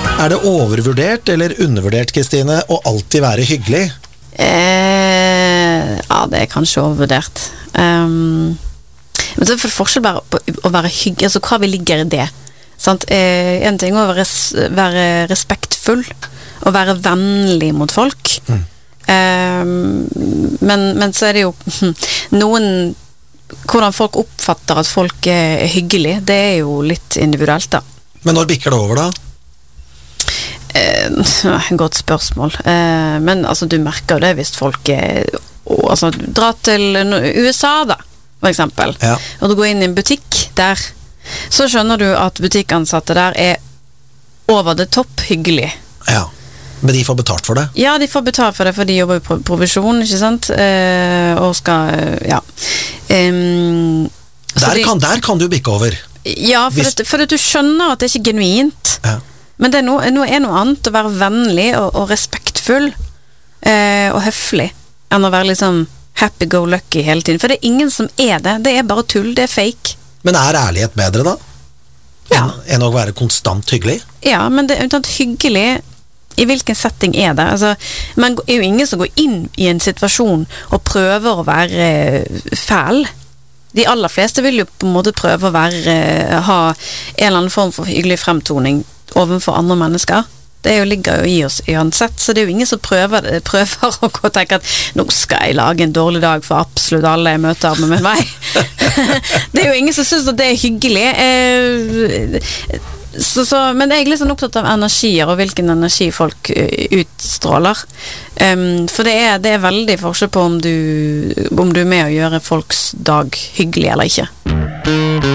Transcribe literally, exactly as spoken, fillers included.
Er det overvurdert eller undervurdert, Kristine, å alltid være hyggelig? Eh, ja, det er kanskje overvurdert. Um, men så er det forskjell bare på å være hyggelig, altså hva vi ligger i det. Sant? Eh, en ting er å være, være respektfull, og være vennlig mot folk. Mm. Um, men, men så er det jo noen, hvordan folk oppfatter at folk er hyggelig, det er jo litt individuelt da. Men når bikker det over da? Eh, godt spørsmål. Eh, men altså, du merker jo det hvis folk er, og, altså, dra til U S A da, for eksempel, ja. Og du går inn i en butikk der, så skjønner du at butikkansatte der er over det topp hyggelig. Ja, men de får betalt for det? Ja, de får betalt for det, for de jobber på provisjon, ikke sant? Eh, og skal, ja. Um, der, de, kan, der kan du bikke over. Ja, for, Hvis... det, for at du skjønner at det er ikke genuint. Ja. Men det er noe, noe, er noe annet å være vennlig og, og respektfull eh, og høflig enn å være liksom happy-go-lucky hele tiden. For det er ingen som er det. Det er bare tull, det er fake. Men er ærlighet bedre da? Ja. Enn, enn å være konstant hyggelig? Ja, men det er unntatt hyggelig. I hvilken setting er det? Altså, man er jo ingen som går inn i en situasjon og prøver å være fæl. De aller fleste vil jo på en måte prøve å være, ha en eller annen form for hyggelig fremtoning overfor andre mennesker. Det jo, ligger jo i oss uansett, så det er jo ingen som prøver, prøver å gå og tenke at nå skal jeg lage en dårlig dag for absolutt alle jeg møter med meg. Det er jo ingen som synes at det er hyggelig. Så, så, men jeg er litt sånn opptatt av energier og hvilken energi folk utstråler. Um, for det er, det er veldig forskjell på om du, om du er med å gjøre folks dag hyggelig eller ikke.